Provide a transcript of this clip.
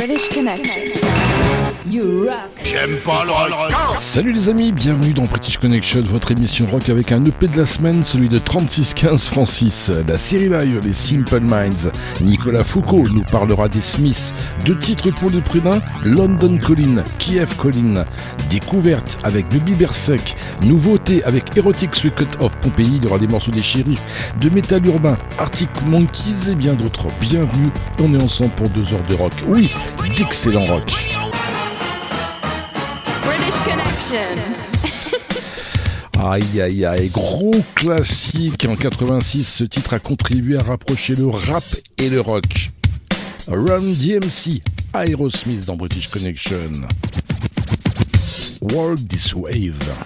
British Connection. You rock. J'aime pas le rock. Salut les amis, bienvenue dans British Connection, votre émission rock avec un EP de la semaine, celui de 3615 Francis, la série live Les Simple Minds. Nicolas Foucault nous parlera des Smiths, 2 titres pour le prix d'un, London Calling, Kiev Calling, découverte avec Baby Bersek, nouveauté avec Erotic Circuit of Pompéi, il y aura des morceaux des shérifs, de métal urbain, Arctic Monkeys et bien d'autres. Bienvenue, on est ensemble pour 2 heures de rock. Oui, d'excellent rock. British Connection. Aïe aïe aïe, gros classique en 86, ce titre a contribué à rapprocher le rap et le rock. Run DMC, Aerosmith dans British Connection. Walk This Wave.